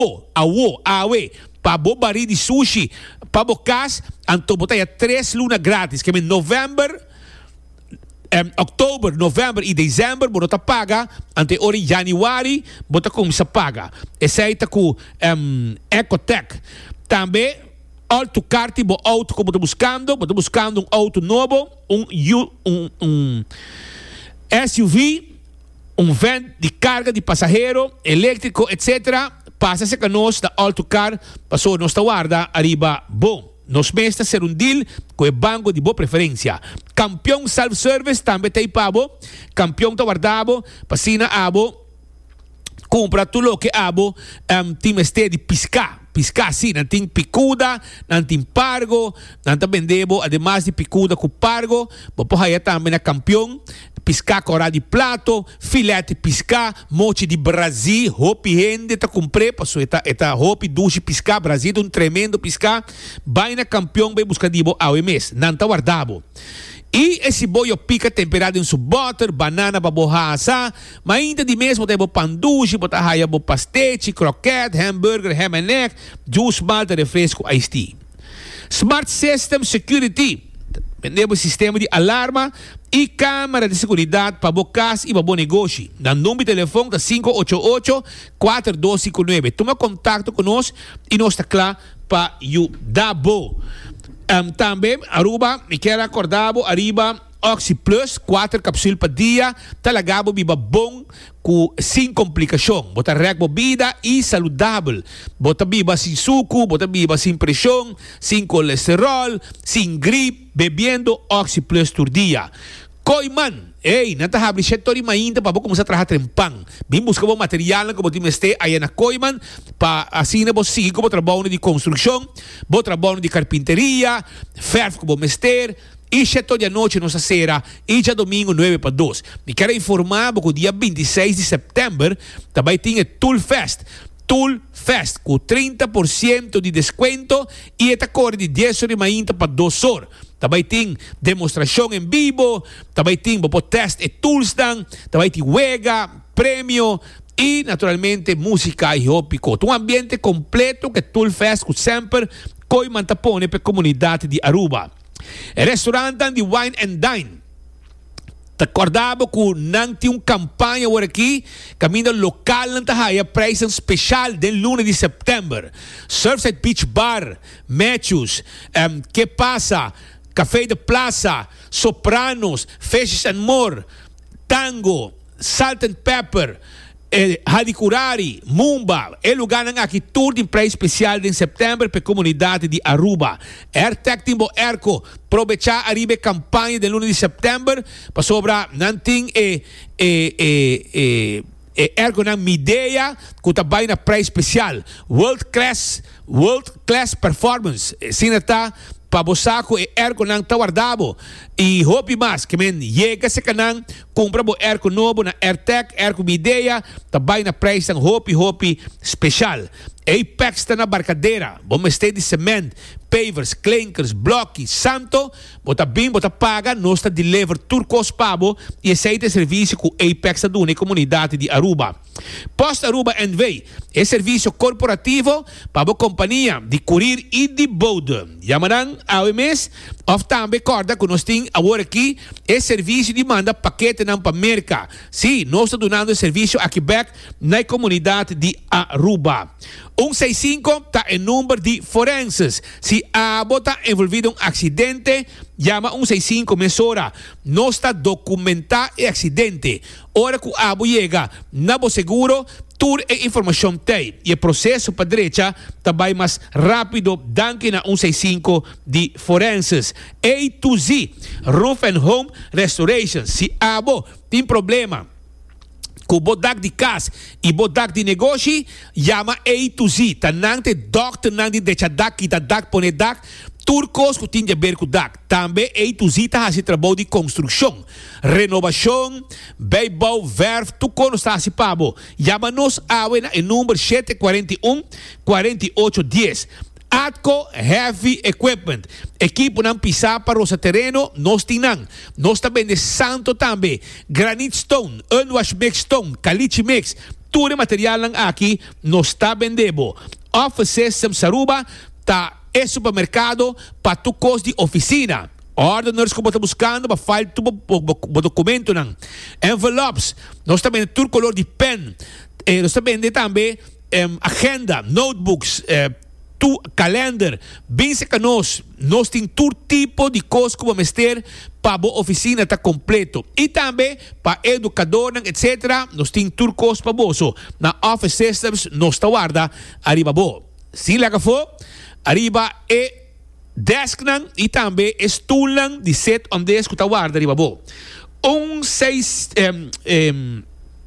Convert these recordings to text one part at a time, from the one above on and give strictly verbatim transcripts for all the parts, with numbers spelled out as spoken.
awo, awe, pabo bari de sushi, pabo cas, anto botaya três lunas grátis, que é novembro, um, outubro, novembro e dezembro, bota paga, ante ori januari, bota começa a paga. Esse aí tá com um, Ecotech. Também, auto carti, bo auto como tô buscando, tô buscando um auto novo, um, um, um S U V, um van de carga de passageiro, elétrico, etcétera. Passa-se que nós da autocar, passou nossa guarda, arriba, bom. Nos mestres ser um deal com o banco de boa preferência. Campeão self-service também tem pabo. Campeão tá guardado, passina abo. Compra tudo o que abo, um, tem este de piscar. Piscar sim, não tem picuda, não tem pargo, não tem vendebo, además de picuda com pargo. Vou pôr aí também na campeão. Piscar cora de plato, filete piscar, mochi de Brasil, hopi rende, tá comprei, passou, eta, eta hopi duche piscar, Brasil, um tremendo piscar, vai na campeão, vai buscar dibo ao mês, não tá guardado. E esse boio pica temperado em sub butter, banana para borraça, mas ainda de mesmo tem panduche, botar raia, pastete, croquete, hambúrguer, ham and egg, juice, malta, refresco, iced tea. Smart System Security, vendemos sistema de alarma e câmara de segurança para o casa e para o negócio. No número de telefone da cinco oito oito, quatro dois cinco nove. Toma contato conosco e nós está claro para ajudar. Um, também, Aruba, me quero acordar, arriba, Oxy Plus, quatro cápsulas por dia, talagabo biba bom, com, sem complicação. Bota regbo vida e saudável. Bota biba sem suco, bota biba sem pressão, sem colesterol, sem gripe, bebendo Oxy Plus por dia. Coiman, ei, não está abrindo setor ainda para começar a trabalhar trempang. Bem buscar bom material como time este aí na Coiman para assim não você seguir como trabalho de construção, bom trabalho de carpinteria, ferro como mester. E setor de noite nossa sera e já domingo nove para dois. Me quero informar que o dia vinte e seis de setembro também tem Tool Fest. Tool Fest com trinta por cento de desconto e esta cor de dez horas ainda para duas horas. Também tem demonstração em vivo, também tem o teste e tools, também tem wega, prêmio e, naturalmente, música e hópico. Um ambiente completo que Tool Fest com sempre coi mantapone para a comunidade de Aruba. O restaurante de Wine and Dine. Te acordava que não tinha uma campanha por aqui, caminho local não tem preço especial del lunes de setembro. Surfside Beach Bar, Matthews, um, Que Passa, Café de Plaza, Sopranos, Fishes and More, Tango, Salt and Pepper, eh, Hadikurari, Mumba, é lugar aqui tudo em preço especial em setembro para a comunidade de Aruba. Airtech Timbo Erco, aproveitar a campanha de lunes de setembro para sobrar nanting e e e e e ergo na ideia que também na preço especial World Class World Class Performance sim está para bosaco e ergo nang tawardabo e hope mas que men chega se canang compra bo ergo novo na Airtech ergo ideia também na preço ng hope hope special. Apex está na barcadeira, bom este de cement, pavers, clankers, blocks, santo, bota bem, bota paga, nós está deliver turcos pabo e esse é serviço com Apex da na comunidade de Aruba. Post Aruba N V é serviço corporativo para a companhia de curir e de bode. Chamarão ao M S, of também corda que nós temos agora aqui é serviço de manda paquete não para merca. Sim, nós está dando serviço aqui back na comunidade de Aruba. um seis cinco está em número de forenses. Se a bota envolvido em um acidente, chama um seis cinco mesora. Não está documentar o acidente. Hora que a abo chega, não seguro, tudo é informação tem. E o processo para a direita também mais rápido, danke na um seis cinco de forenses. A to Z, Roof and Home Restoration. Se a abo tem problema com o bodak de casa e bodak de negócio, chama A to Z. Tanante doctor não de deixar dak, kita dak, pone dak, turcos que tem a ver com dak. Também A to Z está a trabalho de construção, renovação, beibau, verf, tu conosas se pabo. Chama-nos a em número sete quatro um, quatro oito um zero. Atco Heavy Equipment. Equipo não pisar para o terreno, nós tinang. Nós também de santo também. Granite Stone, Unwash Mix Stone, Caliche Mix, tudo material lang aqui não está vendendo. Office System Saruba tá é supermercado para tu coisa de oficina. Ordeners que você está buscando para fazer o documento não. Envelopes, nós também tudo color de pen. Eh, nós também também um, agenda, notebooks, eh, tu calendar, bem se que nós, nós temos todo tipo de coisas que vamos ter para a oficina estar completo. E também para educador, etcétera. Nós temos tudo coisas para bolso. Na Office Systems, nós está guarda arriba bo. Se lá que for, arriba é desk nan, e também stool nan, de set onde é que está guarda arriba bo. Um seis... Um, um,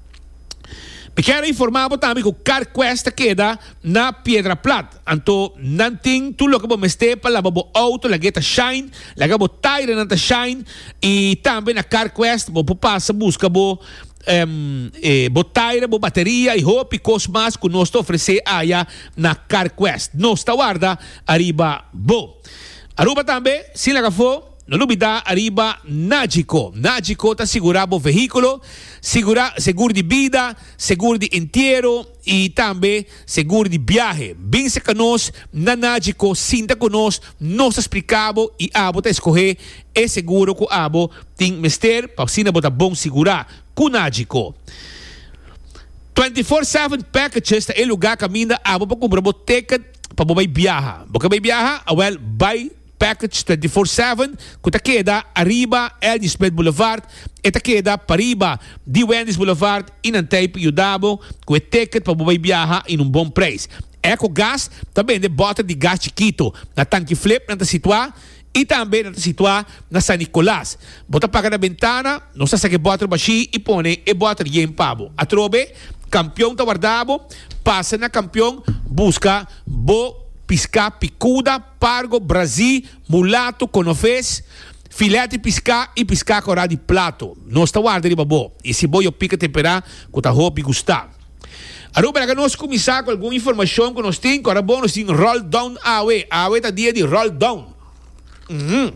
Me quero informar também que o CarQuest queda na Piedra Plata. Então, não tem tudo o que vamos ter para lavar o auto, la geta shine, lavar o tire na shine, e também na CarQuest, você passa, busca o um, eh, tire, a bateria e roupa e coisas mais que nós oferecemos aí na CarQuest. Nós está guarda arriba bo. Aruba também, se lá for, não duvida, arriba Nagico. Nagico está segurando o veículo, segura, seguro de vida, seguro de inteiro e também seguro de viagem. Bem se que nós, na Nagico, sinta que nós, nós explicamos e a bota escolher é seguro que a bota tem mister para assim bota bom segurar com Nagico. vinte-quatro sete packages é lugar que ainda a bota comprar o ticket para você viajar. Porque vai viajar, well, vai package vinte-quatro sete, que está queda arriba Elgisbeth Boulevard, e está queda pariba de Wendy's Boulevard, e não tem para ajudar com o ticket para você viajar em um bom preço. Eco Gas também de bota de gás chiquito, na tanque flip, na situar, e também na situar na San Nicolás. Bota paga na ventana, não sei se que bota baixi e põe e bota em pabo. A trobe, campeão tá guardado, passa na campeão, busca bo pisca picuda, pargo, Brasil, mulato, conofes, filete pisca e pisca corá de plato. Não está guarda de babo. E se boio pica temperar, que tá roupa e gostar. Agora, para nós começar com alguma informação que nós temos, agora bom, nós temos roll down awe. Awe tá dia de roll down. Uhum.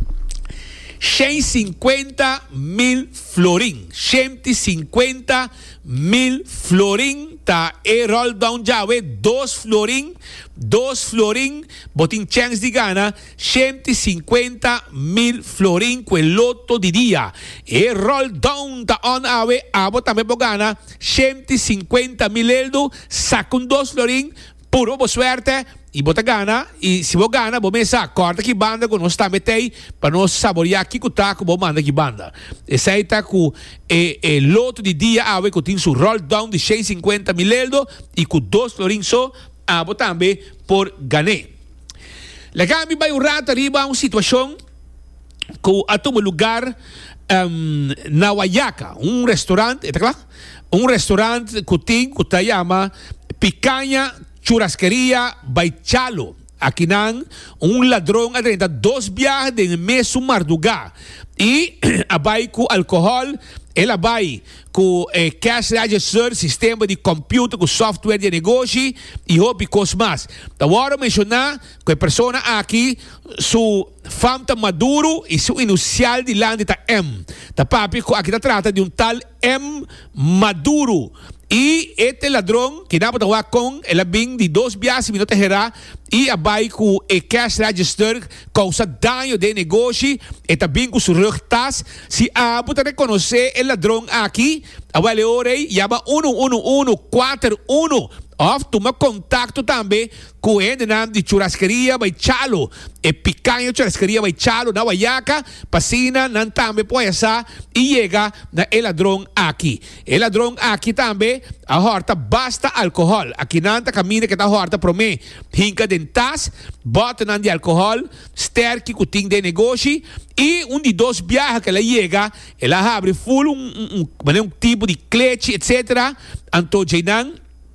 cento e cinquenta mil florim. cento e cinquenta mil florim. Tá, e roll down já, we, dois florim, dois florim, botin chance de gana, cento e cinquenta mil florim, com o loto de dia. E roll down, tá on awe, abo também por gana, cento e cinquenta mil eldo, saca um dois florim, puro boa sorte, e bota gana, e se você gana, você mesa, corta que banda, que nós estamos aí, para nós saborear que tá, que você manda que banda. Esse aí tá com o loto de dia, a ver que tem seu roll down de cento e cinquenta mil eldo, e com dois florim só, a você também por gané. Legal, me vai um rato arriba uma situação, que a todo lugar, um, na Guayaca, um restaurante, tá claro? Um restaurante que tem, que se chama Picanha Churrasquería Baichalo. Aqui nan, um ladrão adrenta dois viajes de mesmo madrugada. E a vai com álcool, ela vai com eh, cash register, sistema de computer, com software de negócio e hobby coisas mais. Então, agora mencionar que a pessoa aqui, su famta maduro e su inicial de land está M. Tá papi, aqui está trata de um tal M Maduro. E este ladrão, que não pode com ele vem de dois viagens e minutos terá e a vai com o cash register causa dano de negócio e também com seu rectas. Se a pode reconhecer o ladrão aqui, a vai ore chama um um um quatro um. Of toma contato também com o nome de Churrasqueria Baichalo. E Picanha Churrasqueria Baichalo na Guayaca, passina, não também pode ser e chega na el ladrão aqui. El ladrão aqui também, a horta basta álcool. Aqui não tá caminho que tá horta para mim. Hinca dentas, bota não de álcool, sterque que tem de negócio e um de dois viajes que ela chega, ela abre full um, um, um, um tipo de cleche, etcétera. Então, Jainan,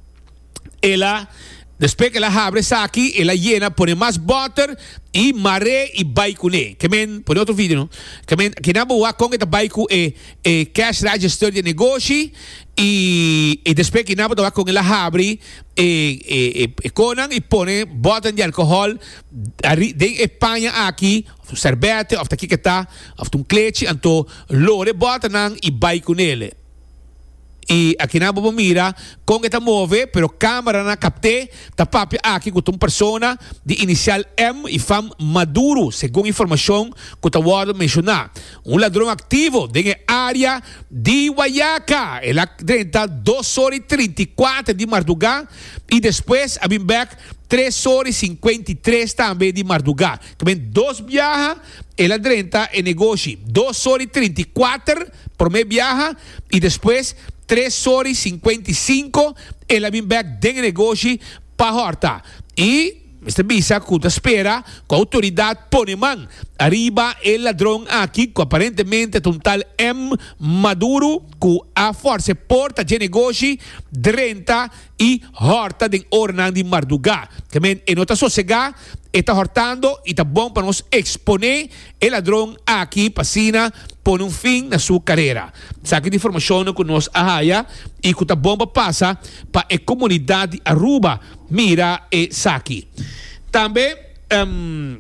ela, después que ela abre essa aqui, ela llena, põe mais butter e maré e baicune. Que men, põe outro vídeo, não? Que men, que na boa com esta baicu é, é cash register de negócio e, e depois que na boa com ela abre e, e, e conan e põe butter de álcool de Espanha aqui, cervete, of aqui que tá, of um cleche, então lore butter nang e baicune ele. E aqui na bobo mira, com que tá move, pero câmera na capte, tá papi aqui com uma persona de inicial M e fam Maduro, segundo informação que tá wado mencionar. Um ladrão ativo de área de Guayaca. Ela trinta duas horas e trinta e quatro de madrugada e depois a back três horas e cinquenta e três também de madrugada. Também dois viaja, ela trinta e negócio duas horas e trinta e quatro por meio viaja e depois três horas e cinquenta e cinco ela vem back de negócio para horta. E mister Bisa, que espera que a autoridade põe mão arriba el ladrão aqui, que aparentemente é um tal M. Maduro, que a força porta de negócio trinta e horta de ornan de madrugada. Que men, em outra sociedade, está hortando e está bom para nos exponer o ladrão aqui, para cima, pôr um fim na sua carreira. Sabe de informação que nós arraia e que está bom para passar para a comunidade Aruba, mira e Saki. Também, um,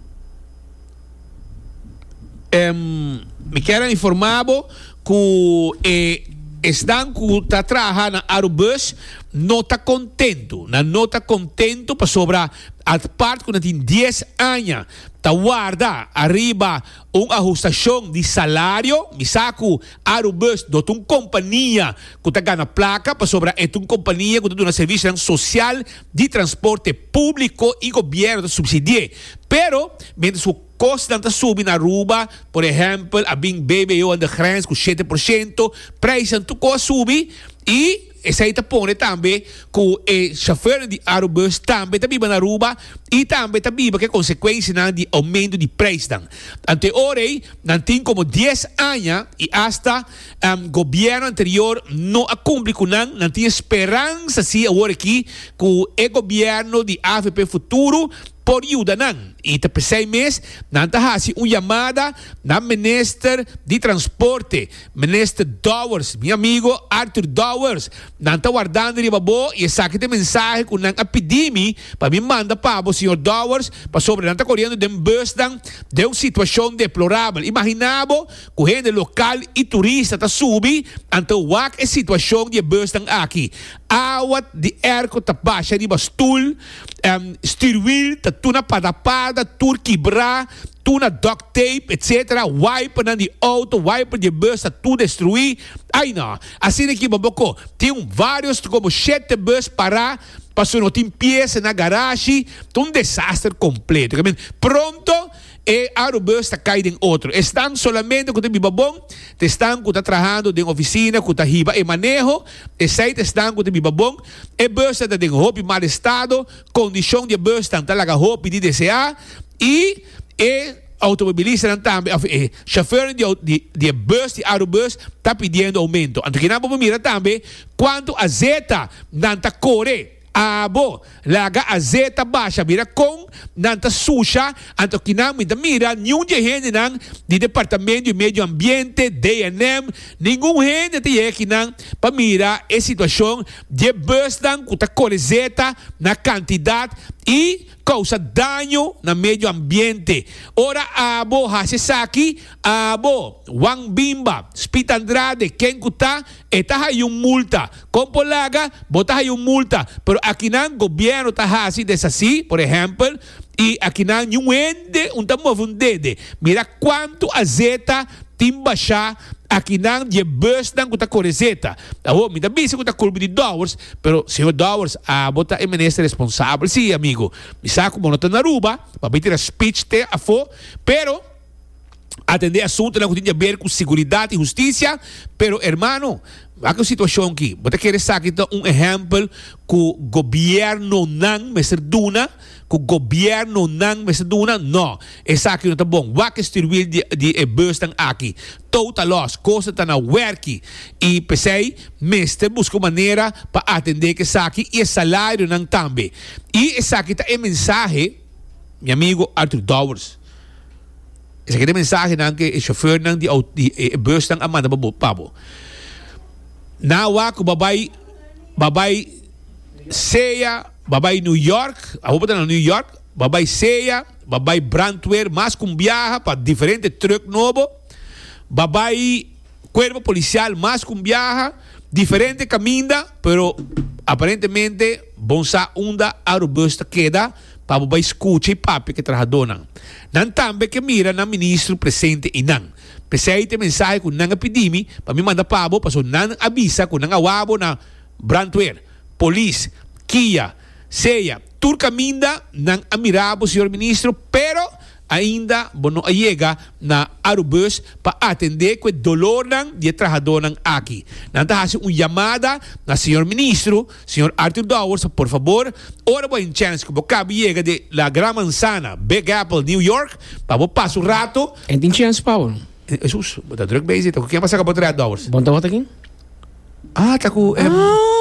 um, me quero informar que eh, estão que está trabalhando na Arubus não está contento, não está contento para sobre a parte que tem dez anos, está guarda arriba uma ajustação de salário, me saco Arubus, do uma companhia que está ganhando placa para sobre é uma companhia que tem um serviço social de transporte público e governo subsidia, pero mientras o custo está subindo na Aruba, por exemplo, a Bing Baby ou a grens com sete por cento, preço tu coisa sube e essa aí põe também que o chofer de Arubus também está viva na Aruba e também está viva que é consequência de aumento de preço. Ante hora aí, não tem como dez anos e hasta o um, governo anterior não cumpre com não, não tem esperança se agora aqui que o governo de A F P Futuro por ajuda não. E te pensei mês, não está assim uma chamada na ministro de transporte, ministro Dowers, meu amigo Arthur Dowers, não está guardando de babo e essa aqui tem mensagem que não pedir-me para me mandar para o senhor Dowers para sobre não está correndo de um bus de uma situação deplorável. Imaginava que o gente local e turista está subindo ante a situação de bus aqui. Água de erco está baixa de bastul, um, steering está tuna padapada, tur quebrar, tuna duct tape, etcétera. Wiper na de auto, wiper de bus está tudo destruído. Aí não, assim aqui, babocô, tem vários, como sete bus para passou não tem peça na garagem, um desastre completo. Pronto, e a Arubus está caindo em outro. Estão solamente com o bibabom, estão com o trabalhando em oficina, com o riba e manejo, e sete estão com o bibabom, e bus está em roupa mal estado, condição de bus está em roupa de D C A, e e automobilista também, eh, chofer de, de, de bus, de Arubus, está pedindo aumento. Então, que não vamos mirar também, quanto a Zeta não está correndo. Abo, laga a zeta baixa, mira com nanta suja, anto que não mira nenhum de gente não de departamento de meio ambiente, D N M, nenhum gente tem aqui não para mirar a situação de bus não que tá colezeta na quantidade e causa dano no meio ambiente. Ora abo hasesaki, abo Wang Bimba, Spit Andrade, quem kuta, eta hay um multa. Como laga, bota hay um multa. Pero aqui não governo tá assim desasí, por exemplo, e aqui não nenhum ende, um tamo um dede. Mira quanto a zeta tem baixar aqui não de bus não kuta corezeta. Abo, me dá bisa kuta curva de Dowers, pero senhor Dowers, a bota é ministro responsável, sim, amigo. Me saco monota na Aruba, para meter a speech te a fo, pero atender assunto não tem a ver com segurança e justiça, pero hermano, aquela situação aqui, você quer saber um exemplo que o governo não me duna, que o governo não me duna, não, essa aqui não está bom, o que distribuir de, de bus aqui, toda loss, coisa está na work, e pensei, mestre, busca maneira para atender que essa aqui e o salário não também, e essa aqui está a mensagem, meu amigo Arthur Dowers. Essa aqui é a mensagem que o chofer de, de, de bus não amanda para na wako babay babay Seya, babay New York, ako na New York, babay Seya, babay Brandwehr, mas kung biyaha pa diferente truck novo, babay cuerpo policial, mas kung biyaha, diferente caminda, pero aparentemente bonsa unda arobusta queda para vai escutar e papi que trabalham. Nan também que mira na ministro presente e nan. Presente mensagem com nan pedimi para me mandar pabo, para so nan avisa com nan awabo na brandweer, police, Kia, Seia, tur caminda nan amirabo senhor ministro, pero ainda não chega na aerobus para atender com o dolor de trabalhador aqui. Nós temos uma chamada na senhor ministro, senhor Arthur Dowers, por favor, ora vai em chance que você chega de la Gran Manzana, Big Apple, New York, para você passar um rato. E tem chance, Paulo? Jesus, você está druk bezig. Quem vai sacar para três Dowers? Bom, tá aqui? Ah, tá com... Um,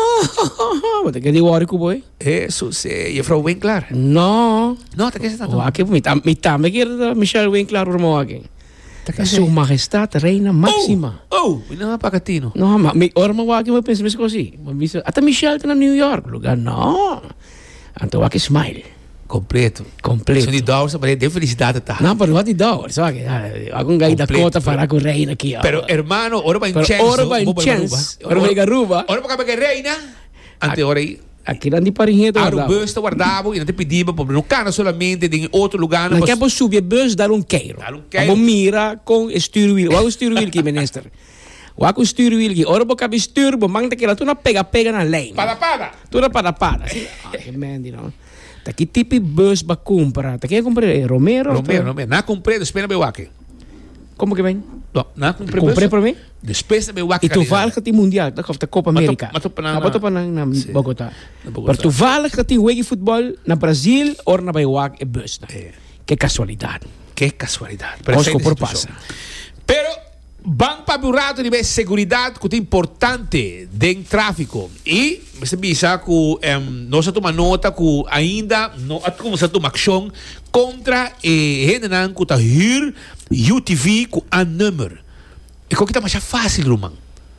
ah, você quer dizer o boy? Jesus, é Juffrouw Winkler. Não. Não, tá que você tá o aqui, me tá, me quer Michelle Winkler o mo aqui. Tá Sua Majestade, Reina Máxima. Oh, oh, não é para catino. Não, mas me ora mo aqui, eu penso mesmo assim. Até Michelle tá na New York, lugar não. Então aqui smile. Completo. Completo. São de Dowers, para de felicidade tá. Não, pero não de Dowers, sabe? Algum gai da cota para com Reina aqui. Pero hermano, ora vai em chance. Ora vai em chance. Ora vai garuba. Ora para que Reina. Ante ora aí. Aqui não de parinha do guardava. A bus guardava e não te pedia para não cana solamente em outro lugar. Não quer para subir a bus dar um queiro. Dar um queiro. Vamos mira com stuurwiel. Qual stuurwiel que minister? Qual stuurwiel que ora para cabe stuur, bom manda que lá tu não pega pega na lei. Para para. Tu não para para. Ah, man, you know. Tá que tipo de bus para comprar? Tá que comprar Romero? Romero, Romero. Não comprei, espera meu aqui. Como que vem? Não, não comprei. Comprei para mim? Después meu aqui. E tu fala que tem mundial, da Copa América. Mas tu para na Bogotá. Na Bogotá. Mas tu fala que tem wegi futebol na Brasil ou na Baiuac e bus. Que casualidade. Que casualidade. Osco por passa. Pero van para o rato de segurança que é importante dentro do tráfico. E você pensa que um, nós tomamos nota que ainda não começamos a tomar ação contra gente que está hier U T V com a número. E que está mais fácil, Roman.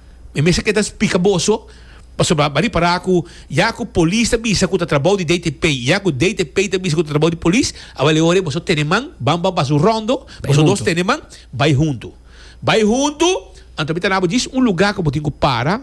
E mesmo que está picaboso, mas bari para que já que a polícia bisa que está trabalhando de D T P, já que o D T P está bisa que está trabalhando de polícia, agora ore você tem man, bam bam bam rondo, você dois tem man, vai junto. Vai junto, então me diz um lugar que você tem que parar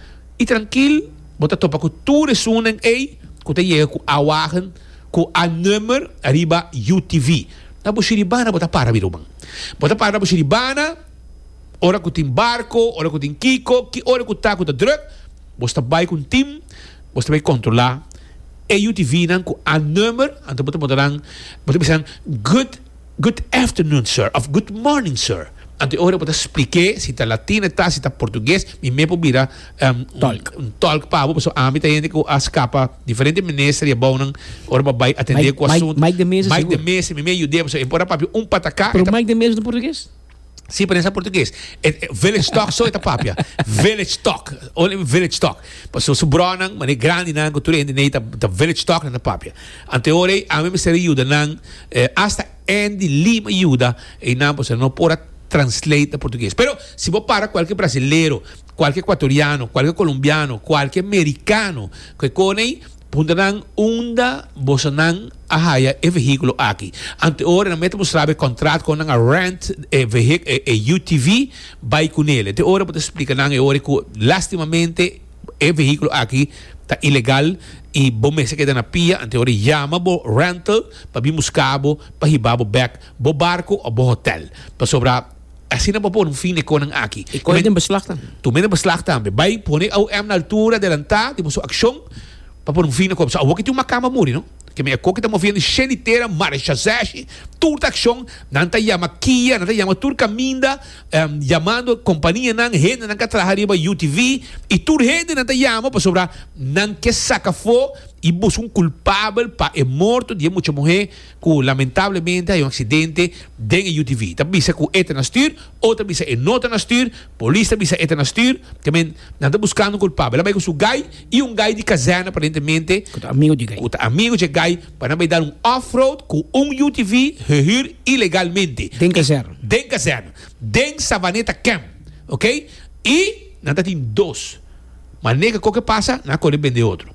e tranquilo, você topa com tudo isso aí, que você chega com a wagen, com a número arriba U T V. Na Buxiribana, você para, Biruman. Você para na Buxiribana, hora que tem barco, hora que tem Kiko, que hora que está com o drug, você vai com o time, você vai controlar. E U T V nan com a número, então você pode dar, você pode dizer, good, good afternoon, sir, of good morning, sir. Ante ora pode explicar se está latina, tá, se está português, e me pode virar um, talk, um, um talk para você. A mim tem gente que escapa diferente ministério, bom não, ora vai atender com o assunto. Mike de mesa, Mike de mesa, me meio de você, embora papi um patacá. Pero Mike de mesa no português? Sim, para português. Village talk só está papia. Village talk, only village talk. Porque se o bronan, mas é grande não, que tu ainda nem tá village talk na papia. Ante ora a mim me seria ajuda não, hasta Andy Lima ajuda e não você não pode translate a português. Pero se você para qualquer brasileiro, qualquer equatoriano, qualquer colombiano, qualquer americano que conhe, pundarán unda bosanan ahaya e veículo aqui. Ante ora na meta mostrava contrato com a rent e veículo e U T V vai com ele. Ante ora pode explicar nang e ora que lastimamente e veículo aqui está ilegal e bom mês que na pia. Ante ora chama bo rental para vir buscar bo para hibabo back bo barco ou bo hotel para sobrar. Assim não pode um fim de conan aqui. E qual é o beslag também? Tu me beslag também. Vai pôr ao em na altura adelantar, tipo sua ação para pôr um fim de coisa. Ah, o que tem uma cama muri, não? Que me acorda que estamos vendo xeniteira, marcha zeshi, tudo ação, não tá chama Kia, não tá chama turca minda, um, chamando companhia não, gente não que trabalha riba U T V e tudo gente não tá chama para sobrar não que saca fo e busca um culpável para é morto de muita mulher que lamentavelmente há um acidente dentro do U T V. Também se que é na styr, outra vez é nota na styr, polícia também é na styr, também não está buscando um culpável. Ela vai com o gai e um gai de caserna aparentemente, amigo de gai, amigo de gai para não dar um off-road com um U T V reir ilegalmente. Dentro caserna. Dentro caserna. Dentro Savaneta Camp, ok? E não tem dois. Mas nega qualquer passa, não pode vender outro.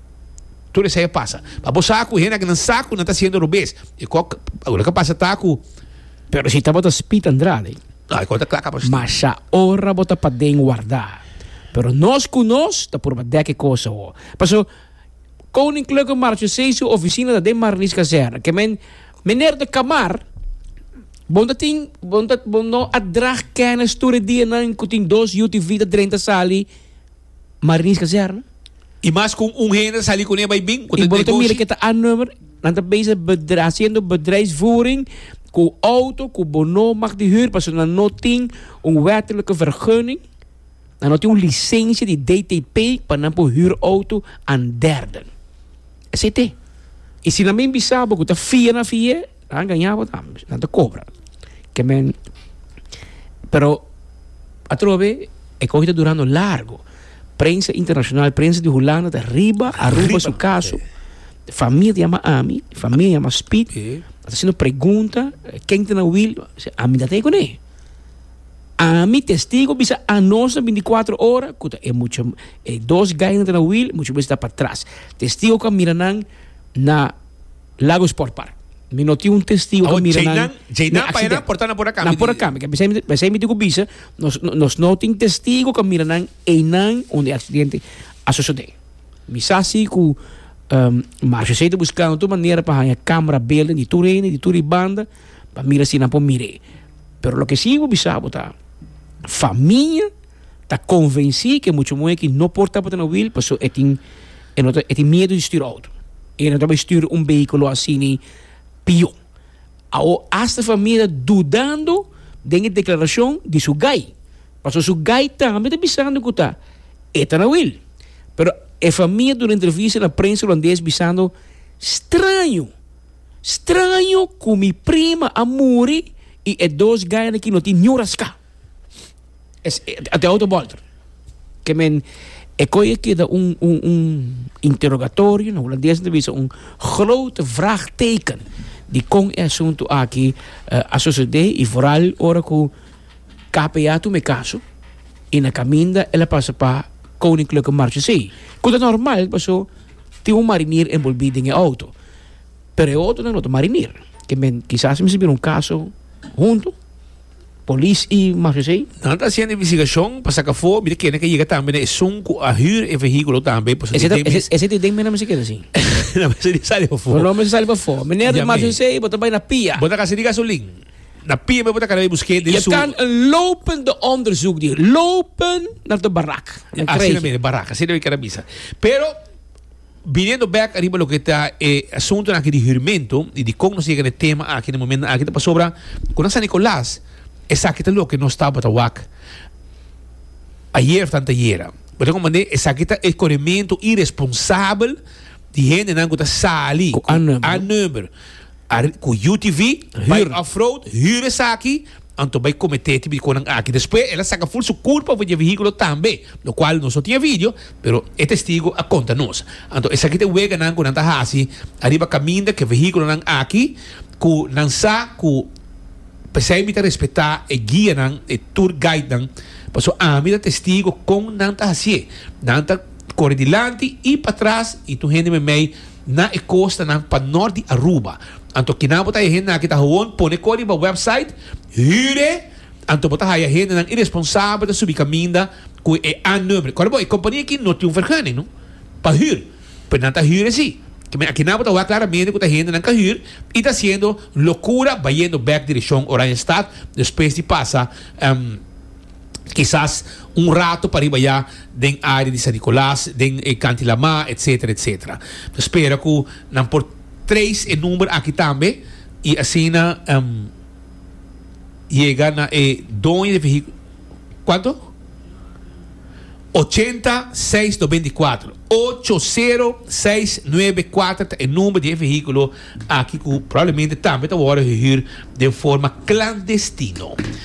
Tudo isso aí passa. Para o saco, gente que não saco, não está sendo rubês. E agora que passa taco. Pero se está botando speed Andrade. Ah, conta claca para mas a hora bota para dentro guardar. Pero nós com nós, tá por uma deque coisa. Passo, Koninklijke Marechaussee oficina da de Marlies Kazerne. Que men, meneer de Kamar, bondat ting, bondat bono adrag kennis toere die nan kuting dos U T V da drenta sali Marlies Kazerne. E mais com um renda sali com ele vai bem. E bondat mire que tá a nummer, nanta bezig bedra, haciendo bedrijfsvoering, com auto, com bono mag die huur, passo na noting, een wettelijke vergunning. Dan had hij een licentie die D T P para não huur auto aan derden. Esse é. E se na minha bisaba que tá fia na fia, dan ganhava tam, dan te cobra. Que men, pero a trove é corrida durando largo. Prensa internacional, prensa de Holanda, de arriba, arriba su caso. Família chama Ami, família chama Speed. Está fazendo pergunta, quem tem na will, Ami da tem com ele. A mi testigo bisa a nossa vinte e quatro horas, kuta é muito é dois gaios na wheel, muito bem está para trás. Testigo que miranang na Lago Sport Park. Mi noti um testigo que miranang. Jainan para ir portando por acá. Na por acá, que bisa bisa mi digo bisa, nos nos noting testigo que miranang einan onde acidente associado. Misasi ku um, mas se buscando de maneira para a câmera beelden die toerenen, die toeribanda, para mirar se não pode mirar. Pero lo que sigo bisa botar família está convencida que muito muito que não porta para não vir, porque é tem é tem medo de estirar auto. E não vai estirar um veículo assim pior. Ao esta família dudando da declaração de seu gai, porque seu gai também está pensando que tá é tá não vir. Pero a família durante a entrevista na prensa holandesa pensando estranho, estranho com minha prima a morrer e é dois gai que não tem nenhum rasca. Es de autobolter. Que men é coisa que dá um um um interrogatório na Holandesa entrevista um grote vraagteken die com é assunto aqui uh, associado e vooral ora com K P A tu me caso e na caminda ela passa para Koninklijke Marechaussee. Quando é normal, passou tem um marinier envolvido em auto. Pero outro não é outro marinier. Que men quizás me se um caso junto Police e Marechaussee? Não está sendo investigação para sacar fogo, mira que é que chega também é sunco a huur e veículo também. Esse tem bem menos que assim. Não, mas ele sai para fora. Não, mas sai para fora. Meneer de Marechaussee, bota bem na pia. Bota casa de gasolina. Na pia, mas bota cara de busquete. Je kan een lopende onderzoek doen. Lopen naar de barak. Assim na minha barraca, assim na minha cabeça. Pero viniendo back arriba lo que está eh, asunto aqui de juramento e de como nos chega no tema aqui no momento aqui está para sobra com San Nicolás. Esa que lo que no estaba para Wak ayer tanta ayer pero como de esa que es corrimiento irresponsável de gente não que sali a number com U T V by off-road huur essa aqui anto vai cometer tipo de coisa aqui depois ela saca full su culpa por o veículo também lo qual não só tinha vídeo pero é testigo a conta nossa anto essa que te wega não com nanta hasi arriba caminda que veículo não aqui com não sa com Precisa a respeitar e guia nan, e tour guide nan. Passo a mim testigo com nanta assim. Nanta corre dilante e para trás e tu gente me mei na e costa nan para norte Aruba. Anto que não botar gente na que tá ruim, põe corre para website, hire, anto botar a gente nan irresponsável da subir caminda com é a número. Qual é a companhia que não tem um vergunning, não? Para hire. Pero nanta hire sim. Aqui não está claramente que a gente não quer ir e está sendo loucura, vai indo back direção Oranjestad, depois de passa um, quizás um rato para ir já na área de San Nicolás, de Cantilamá, etc, etcétera. Espero que não por três em número aqui também e assim um, chega na eh, dono de veículo. Quanto? ochenta seis noventa e quatro oito zero seis nove quatro é o número de veículo aqui que provavelmente também está agora ir de forma clandestina.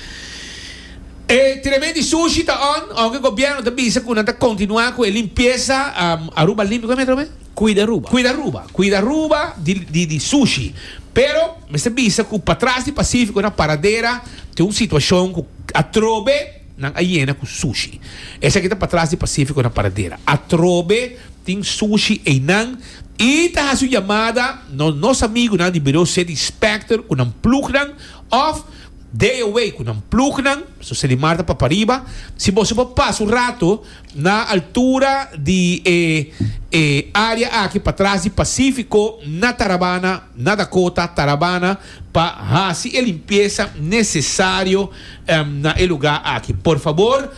E tremendo sushi está on, onde o governo da bisa que está continuar com a limpeza um, Aruba limpo, como é que Cuida Aruba. Cuida Aruba. Cuida Aruba de, de, de sushi. Pero, você bisa que para trás do Pacífico, na paradeira, tem uma situação que a trobe na hiena com sushi. Essa aqui está para trás do Pacífico na paradeira. A trobe tem sushi e não. E está a sua chamada, no, nosso amigo não de Bureau City Inspector, com um plug não, of de away com um plug nan, so se de Marta para arriba. Se você passa um rato na altura de eh, eh, área aqui para trás de Pacífico, na Tarabana, na Dakota, Tarabana, para fazer a limpeza necessário um, na lugar aqui. Por favor,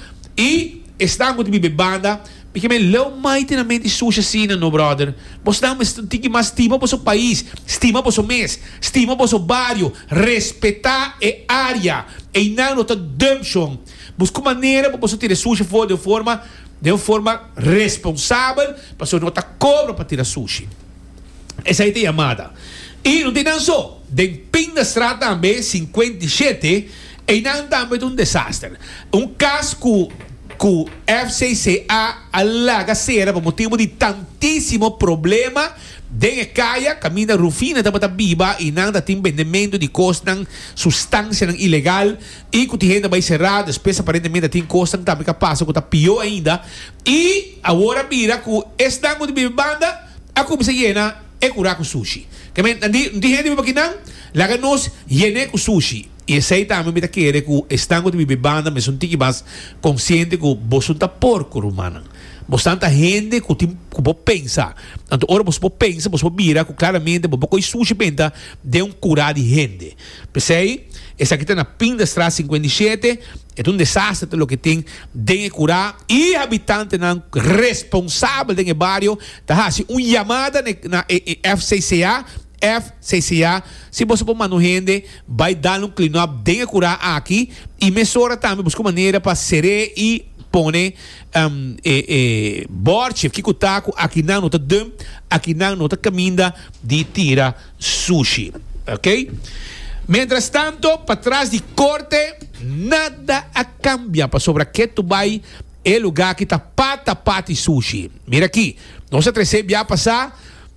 e estamos de bebanda. Porque me leu mais tinamente suja assim, no brother. Você dá um mais estima para o seu país, estima para o seu mês, estima para o seu bairro, respeitar a área, e não nota dumption. Busca maneira para você tirar suja fora de forma, de forma responsável, para você não cobra para tirar sushi. Essa aí é a chamada. E não tem nada só. Dentro da estrada também, cinquenta e sete, e não também um desastre. Um casco que o F C C A alaga sera por motivo de tantíssimo problema de caia, caminha rufina da bata biba e nada tem vendimento de costa substância ilegal e que a gente vai cerrar, depois aparentemente tem costa também que passa, que está pior ainda e agora mira que estamos de bibanda a comida llena é curar com sushi. Que men, não tem gente que não laga nos llene com sushi. E esse aí também me quer que estão de bebanda, mas um tique mais consciente que você está porco, humano. Você tanta gente que você pensa. Então, ora você pensa, você mira que claramente você pode sushi penta de um curar de gente. Pensei, esse aqui está na Pinda Estrada cinquenta e sete, é um desastre o que tem de curar e habitante não responsável do bairro, tá assim, uma chamada na F C C A. F C C A, se você for mandar gente, vai dar um clean-up, tem que curar aqui, e mesora também, busca maneira para ser e pone um, e, e, borche, que taco, aqui não nota dump, aqui não nota caminha de tira sushi, ok? Mientras tanto, para trás de corte, nada a cambia para sobre que tu vai el lugar que está pata pata sushi. Mira aqui, nossa recebe a passar,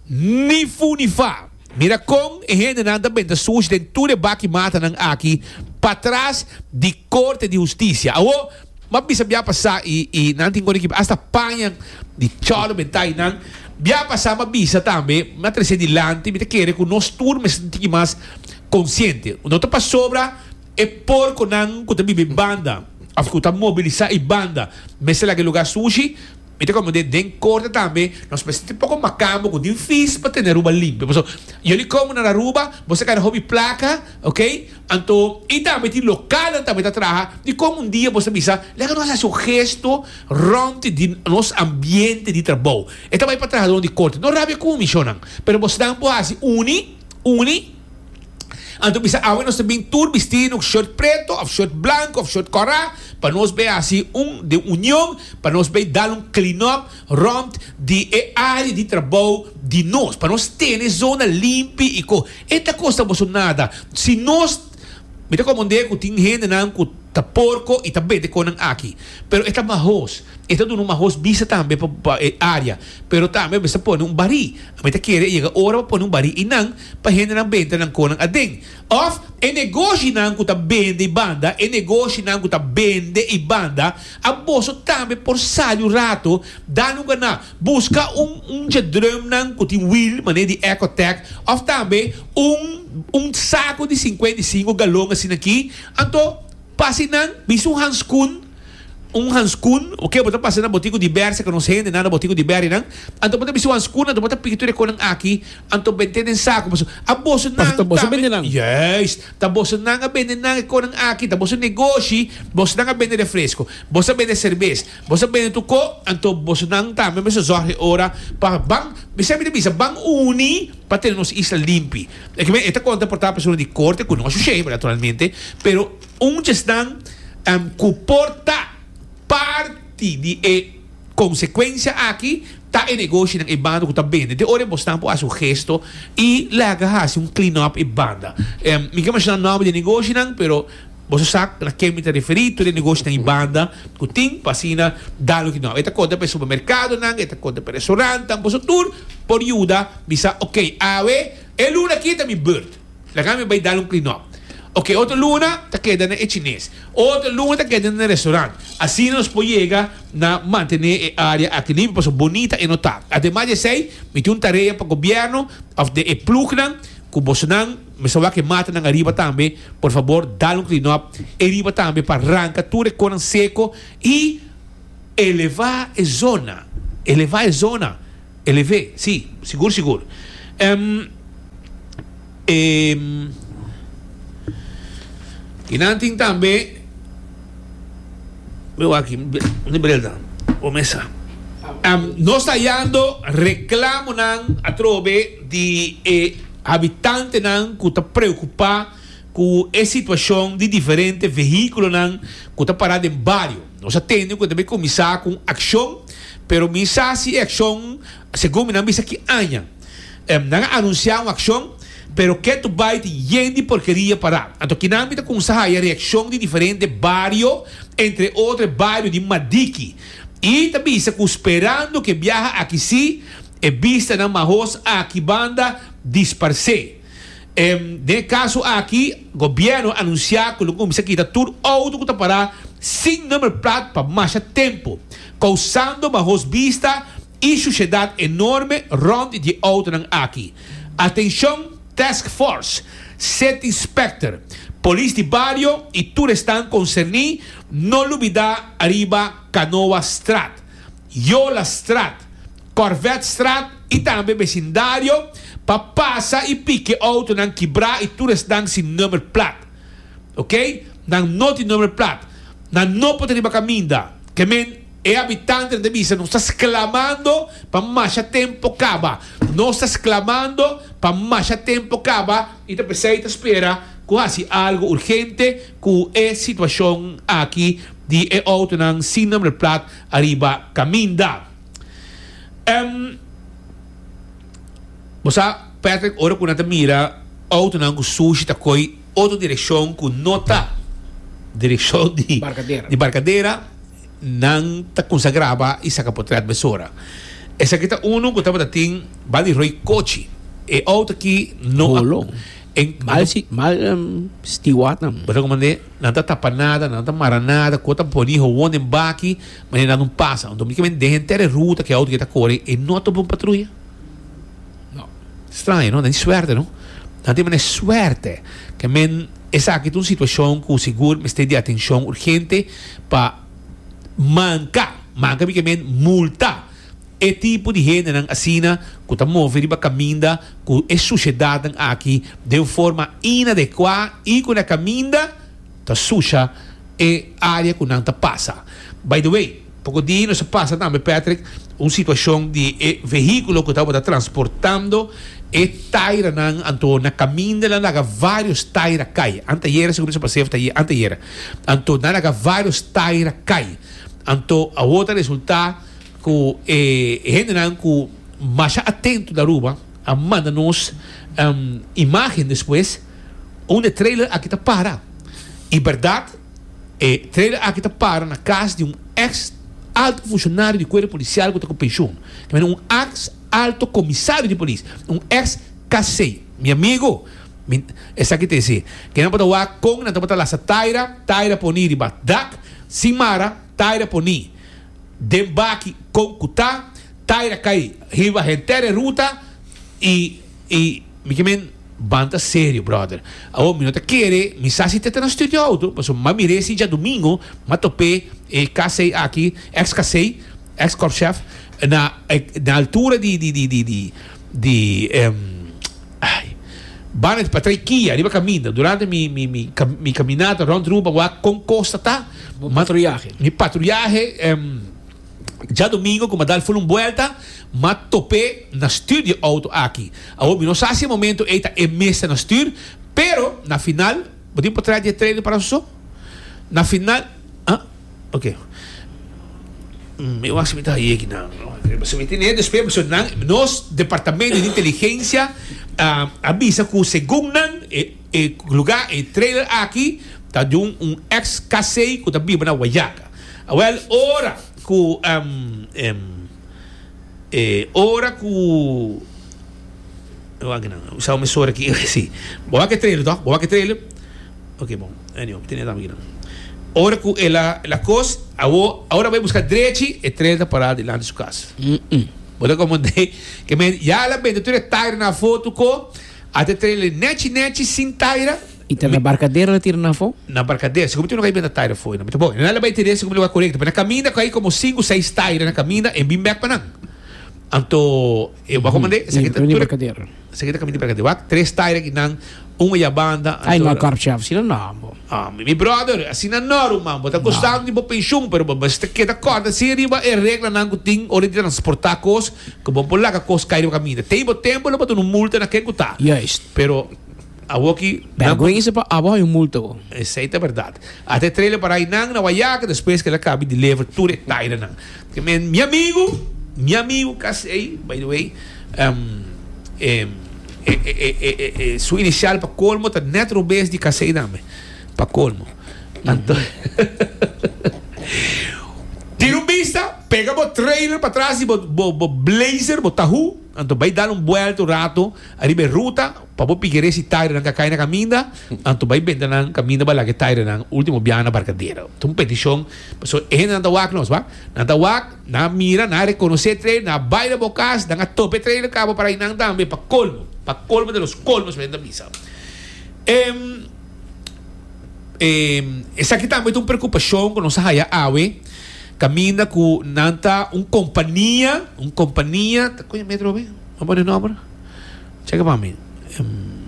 ni fu ni fa. Mira com e gente nada bem da sushi dentro de baki mata nang aqui para trás de corte de justiça. Oh, mas bisa bia passar e e não tem que hasta panha de cholo bentai nang bia passar mas bisa também, mas trece de lante, me quer que nós turmas tem mais consciente. Não tá para sobra é porco nang que também banda, a que tá mobilizar e banda, mas lá que lugar sushi. Então, como de den corte também, nós precisamos um pouco macambo, com difícil para ter ruba limpa. Eu lhe como na ruba, você quer hobby placa, ok? Então, e também tem local também está atrás, de como um dia você pensa, lega nós esse gesto rompe de nosso ambiente de trabalho. Então vai para trás de corte, não rabia como missionan, mas você dá um pouco assim, uni, uni. Então, bisa awen nós também tur vestindo short preto, ou short branco, ou short corá, para nós ver assim um de união, para nós ver dar um clean-up, romp de área de trabalho de nós, para nós ter zona limpa e co. Esta coisa não é nada. Se nós, me te comandei que tem gente não que tá porco e também de conan aqui, pero esta mahos, esta do numa mahos bisa também para área, pero também você põe um bari, a meta quer chega hora para pôr um bari e não para gente não vende não conan adem. Of é negócio não que tá vende banda, é negócio não que tá vende e banda, a bolso também por saio rato, dá no gana, busca um um drum não que tem wheel, mané de Ecotec, of também um um saco de cinquenta e cinco galões assim aqui, então pasinan, bisu um hanskun, um hanskun, ok, bota pasina botico de berse, que não sei nada botico de berse, não, então bota bisu hanskun, então bota pintura com aqui, então bente den saco, mas a bolsa não, tá bolsa bende não, yes, tá bolsa não a bende não com aqui, tá bolsa negócio, bolsa não a bende refresco, bolsa bende cerveja, bolsa bende tuco, então bolsa não tá, mas isso zorre ora para bang, bisa me bisa bang uni para ter nos isla limpi. É que esta conta portar pessoa de corte, com nosso cheio, naturalmente, pero um gestão um, que porta parte de eh, consequência aqui tá em negócio ng ibanda que tá bem. De hora você tampo aso gesto e laga assim um clean up ibanda. Um, me chama o nome de negócio não, pero você sabe na que me está referido de negócio ng ibanda que tem pasina dalo que não. Esta conta para supermercado não, esta conta para restaurante, tampo tour por ajuda bisa ok, ave el luna kita mi bird. La kami vai dar um clean up. Ok, outra luna está quedando em chinês. Outra luna está quedando no restaurante. Assim nós podemos chegar na manter a área aqui limpa, bonita e notável. Ademais de isso, me tem uma tarefa para o governo, de plugnan, que Bolsonaro me sabe que mata na arriba também, por favor, dá um clean up, arriba também para arrancar tudo com seco e elevar a zona, elevar a zona, elevar, sim, seguro, seguro. Um, um, e não tem também, eu aqui, não beleza, começa. Um, nós estamos dando reclamo a trove de eh, habitantes que estão preocupados com a situação de diferentes veículos que estão parados em bairro. Nós atendemos que também começar com ação, mas mensagem e ação, segundo nós vimos que aña. Nós anunciamos uma ação, mas que tu vai ter gente porqueria parar. Então, que nós vamos começar a reação de diferentes bairros, entre outros bairros de Madiqui. E também está esperando que viaja aqui sim e vista na Mahos aqui banda disparse. Um, no caso aqui, o governo anunciou que o começa aqui da tur auto que está para sem número plato para mais tempo, causando Mahos vista e sociedade enorme rond de auto aqui. Atenção, Task Force, Set Inspector, Polícia de Barrio e todos estão concernidos, não olvidar arriba Canoa Strat, Yola Strat, Corvette Strat e também vecindário para passar e pique auto não quebrar e todos estão sem número plato, ok? Não não tem número plato, não não pode arriba caminda, que men é habitante de Visa, não está exclamando para mais tempo acaba, não está exclamando para mais tempo acaba e te precisa espera quase algo urgente com a situação aqui de e auto não sem número plato arriba caminda. Um, você Patrick ora quando te mira auto não com sushi tá coi outra direção com nota direção de Barcadeira. de barcadeira não tá consagrava e saca por trás besora. Essa aqui tá uno que tava tem bali roi coche e auto aqui não em mal si mal um, steward não. Pero como ne não tá tapa nada, não tá mara nada, cota poni ho one em baki, mas não passa. Então me que men de inteira ruta que auto que tá corre e não tá bom patrulha. Não. Estranho, não? Tem suerte, não? Não tem mais suerte. Que men essa aqui é uma situação que o seguro me está de atenção urgente para mancar, manca me que men multa. E tipo de gente não assina que está movendo para caminha que é sociedade aqui de forma inadequada e que a caminha está suja e área que não está passa. By the way, pouco dia não se passa também, Patrick, uma situação de eh, veículo que estava transportando e taira não anto na caminha lá naga vários taira cai. Anteira segundo se passei anteira. Anto naga vários taira cai. Anto a outra resulta que eh, gente não que mais atento da rua a manda-nos um, imagem depois onde trailer aqui está para e verdade é trailer aqui está para na casa de um ex alto funcionário de corpo policial que está com pensão, que é um ex alto comissário de polícia, um ex K C, meu amigo. Essa aqui tem assim que não pode falar com não pode lá sa taira taira poni de badak simara taira poni dembaki com kutá taira cai riba rentere ruta e e me que men banda sério brother a o minuto querer me sabe se no estúdio auto mas uma mirese já domingo matopé e casei aqui ex casei ex corp chef na na altura de de de de de, de um, ai Banet patriquia riba caminho durante mi mi mi, mi caminata round ruba com costa tá patrulhagem mi patrulhagem um, já domingo, como dar foi uma volta, mas topei na estúdio auto aqui. Agora, não sei se é momento eita é mesa na estúdio, pero na final, podemos para trás de treino para isso? Na final, ah, ok. Eu acho que está aí aqui não. Você me entende? Depois, nós departamento de inteligência uh, avisa que o segundo e, e lugar e trailer aqui está de um, um ex K C que está vivo na Guayaca. Well, ora que um, um, eh, ora que eu acho que não usar uma história aqui sim boa que trailer tá boa que trailer ok bom anyway tem nada aqui ora que ela la coisa agora vai buscar direito e trailer para de lá de sua casa mm -mm. Pode como de que me já la vende tu está na foto com Até trailer neti neti sin taira. E tem na barcadeira tira na fo? Na barcadeira, se como tu não vai bem na taira foi, não. Muito bom. Não vai ter esse como ele vai correto, mas na caminha cai como cinco, seis taira na caminha e bem back para não. Anto eu vou comandar, essa aqui tá barcadeira. Essa aqui tá caminho barcadeira. Três taira que não uma e a banda. Ai, não carchava, se não. Ah, mi brother, assim não normal, mas tá gostando de pensão, pero mas te queda corda, se riba é regra não que tem hora de transportar coisas, que bom por lá que coisas caem no caminho. Tem bom tempo, não botar um multa na que tá. Yes. Pero a aqui vergonha para a boa um multa. Essa é a verdade. Até trailer para aí não na Guaiaca, depois que ele acaba de levar tudo é taira não. Que meu amigo, meu amigo casei, by the way, um, eh, eh, eh, eh, eh, sua inicial para colmo tá netro base de casei também. Para colmo. Então, tira um vista, pega o trailer para trás e o blazer, o tahu, então vai dar um vuelto rato, arriba ruta, para o piqueire esse tire na cai na caminha, então vai vender na caminha para lá que tire na último biana na barcadeira. Então petição, pessoal, é na tawak nós, va? Na tawak, na mira, na reconhecer trailer, na baila bocas, na tope trailer cabo para ir na também para colmo, para colmo de los colmos vende misa. Em Eh, essa aqui também tem uma preocupação com nossa raia ave caminha com nanta uma companhia uma companhia tá com metro bem vamos ver o nome chega para mim um,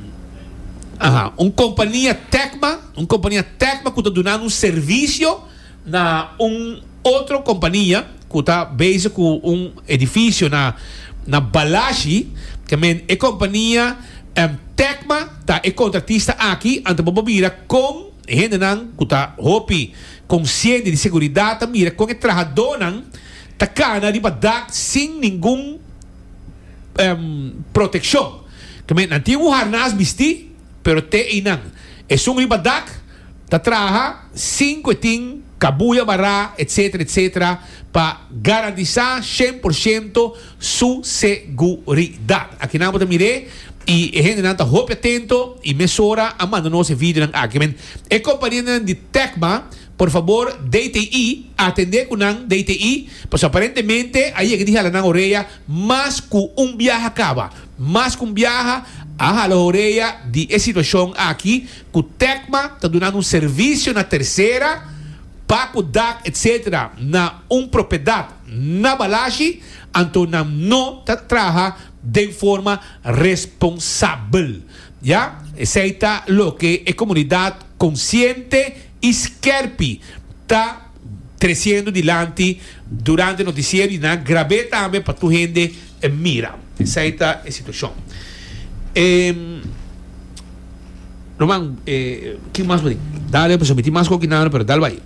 aha uma companhia Tecma uma companhia Tecma que está dando um serviço na uma outra companhia que está base com um edifício na na Balaji que é companhia um, Tecma tá é contratista aqui então vamos vir com gente não kuta hopi consciente de segurança mira com o trajador não tá cana de badak sem nenhum um, proteção que men nanti um harnas bisti pero te inang é um ribadak tá traja cinco tin kabuya barra etc etc para garantizar cem por cento sua segurança aqui não pode mirar e a gente não está muito atento e mesura a mandar nosso vídeo na aqui. A companhia de Tecma, por favor, D T I, atender com a D T I, pois aparentemente aí é que diz a na orelha, mas com um viaje acaba, mas com um viaje a la orelha de a situação aqui, que o Tecma está dando um serviço na terceira, para cuidar, etc., na uma propriedade na Balaji, então não trabalha de forma responsável. ¿Ya? Aceita lo que a comunidade consciente Skerpi está crescendo dilante durante o noticiero e na grave também para tu gente eh, mira. Aceita a situação. Eh, Roman, eh, ¿qué más puede? Dale, pues omití más coquinado, pero dale ahí.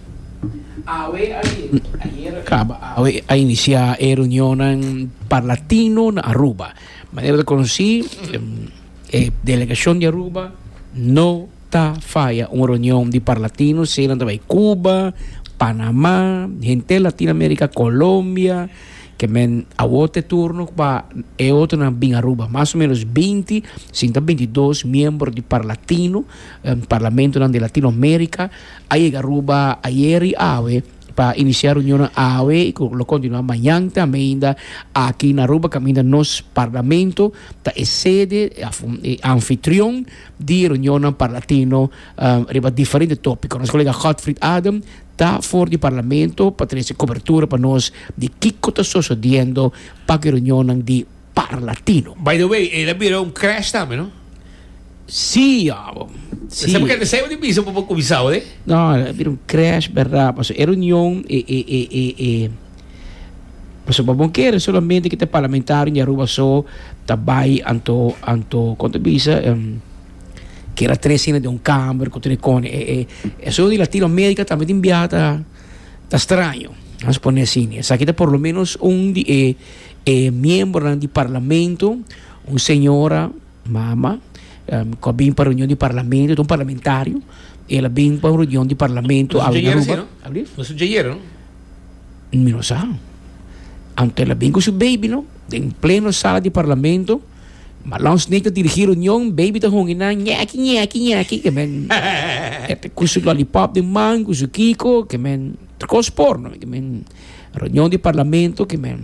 Ayer acaba a iniciar a reunião parlatino na Aruba. Maneira de conhecer, eh, delegação de Aruba não está falha uma reunião de parlatinos, sendo também Cuba, Panamá, gente Latinoamérica, Colômbia, que men a outro turno para é outro na bem Aruba, mais ou menos vinte, cento e vinte e dois membros de parlatino, um, parlamento de Latinoamérica, aí Aruba ayer e ave para iniciar a reunião A O E e lo continuar amanhã também aqui na Aruba, que ainda nos parlamento tá é sede é anfitrião de reunião parlatino um, riba diferente tópico. Nosso colega Gottfried Adam está fora do parlamento para ter essa cobertura para nós de que está sucedendo para a reunião de parlatino. By the way, ele virou um crash também, não? Sim, amo. Sim. Sabe que saiu de piso um pouco visado, né? Não, virou um crash, verdade. Mas a reunião é é é é mas o bom que era solamente que te parlamentar em Aruba só também anto anto quanto bisa um, que era três cenas de um câmara com telecone é é só de Latinoamérica também enviada tá estranho vamos poner assim essa aqui é por lo menos um de é, é membro do parlamento uma senhora mama um, que vem para a reunião de parlamento um parlamentário ela vem para a reunião de parlamento a Aruba não é dinheiro não não sabe ante ela vem com seu baby não em pleno sala de parlamento Malans niet te dirigir reunião, baby te hongen na nyaki nyaki nyaki que men et com seu lollipop de man, com seu kiko que men trocos porno que men reunião de parlamento que men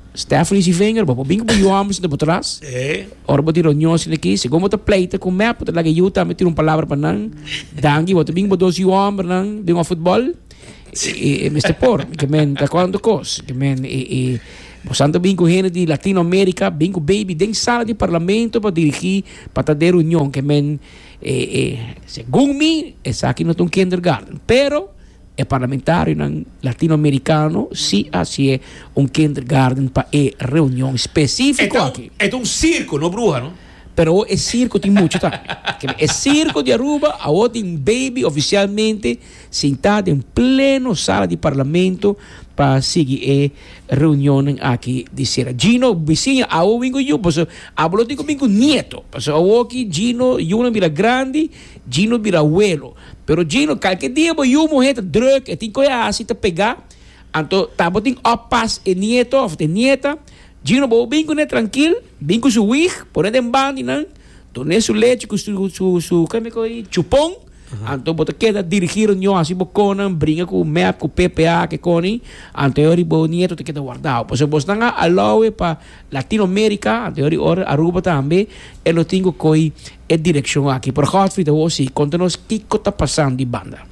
Stephanie Sivinger, bapak bingo po yung amas na atrás. Eh. Ora ba tiro nyo sila ki? Según mo ta plate kung map, ta lagi yuta, may tirong palabra pa nang dangi, bapak bingo dos yung amas nang di nga football. E, e, mister Por, que men, ta quando cos, que men, e, e, Bosando bingo hena di Latino America, bingo baby, den sala di parlamento para dirigir para ter união, que men, eh, eh, según mi, es aqui no un kindergarten, pero el parlamentario latinoamericano sí hace un kindergarten para e reunión específica aquí. Es un circo, no bruja, ¿no? Pero el circo tiene mucho también. El circo de Aruba, ahora tiene baby oficialmente sentado en pleno sala de parlamento para seguir a reunión aquí. Dice Gino, vecina, ahora vengo yo, pues hablo de conmigo nieto. Pues ahora aquí Gino, yo no mira grande, Gino mira abuelo. Pero Gino, cualquier día voy yo, mujer, drug, e tengo que así te pegar. Entonces, tampoco tengo opas, el nieto, o de nieta. Gino, vou bem com ele tranquilo, bem com seu wig, por ele em bandi, não? Tornei sua leite com seu, seu, seu, como é que é? Chupão. Então, bota queda dirigir o nho, assim, boconan, brinca com o M E P, com o P P A, que coni. Então, eu vou nieto, te queda guardado. Pois, você não há alaue para Latinoamérica, então, eu Aruba também, eu tenho que a direção aqui. Por Godfrey, eu vou, sim, conta-nos o que está passando de banda.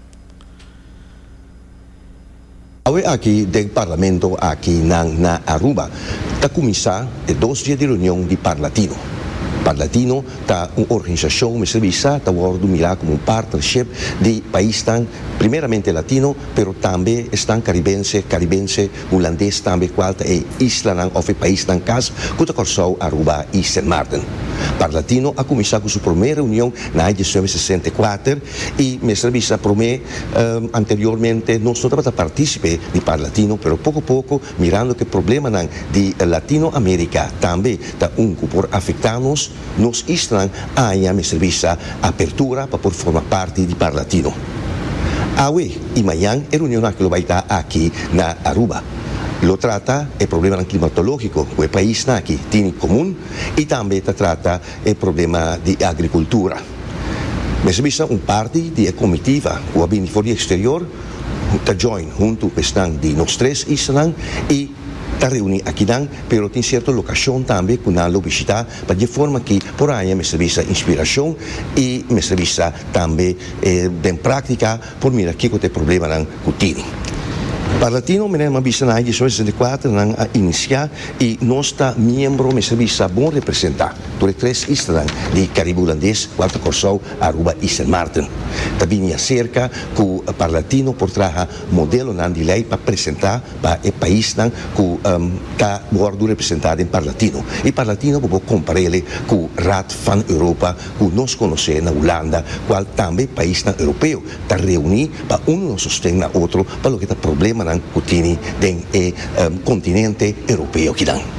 Aqui del Parlamento aqui na, na Aruba está começar a dois dias de reunião de Parlatino. Parlatino está uma organização, uma serviço, está mirar como um partnership de países primeiramente latino, pero também estão caribense, caribense, holandês também, qual é isla ou país nan cas, que está corsou Aruba e Saint Martin. Parlatino a começar com sua primeira reunião na mil novecentos e sessenta e quatro e me serviço para mim um, anteriormente não estava a participar de Parlatino, pero pouco a pouco mirando que o problema de Latinoamérica também está um por afetar-nos, nos islas há me serviço apertura para por formar parte de Parlatino. Awe e amanhã a reunião que vai estar aqui na Aruba. Lo trata el problema climatológico que el país aquí tiene en común y también trata el problema de agricultura. Me servicio un parte de la comitiva que viene por el exterior, está join junto están de los tres islas y está reunido aquí, pero tiene cierta locación también con la visita para de forma que por ahí me servicio inspiración y me servicio también eh, de práctica por mirar qué es el problema que tiene. Parlatino me ha visto en mil novecientos sessenta e quatro a iniciar y nuestro miembro me servicio buen representar por tres islas de Caribe holandés, cuatro Corsou, Aruba y Saint Martin. También acerca que Parlatino por traja modelo de ley para presentar para el país que está um, representado en Parlatino. Y Parlatino puede compararle con el Raad van Europa que nos conoce en Holanda, cual también país europeo está reunido para uno nos sostenga a otro para lo que está problema que tiene del eh, um, continente europeo.